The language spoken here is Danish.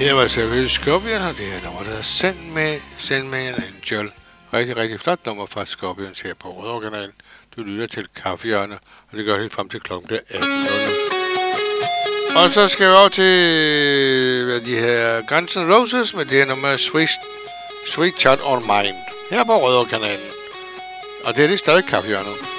Her var selvfølgelig Scorpion, og det her nummer, der hedder Send Me an Angel. Rigtig, rigtig flot nummer fra Scorpions her på Rødovre-kanalen. Du lytter til Kaffehjørnet, og det gør helt frem til klokken 18.00. Og så skal vi over til de her Guns N' Roses med det her nummer Sweet Child on Mind. Her på Rødovre-kanalen. Og det er det stadig Kaffehjørnet.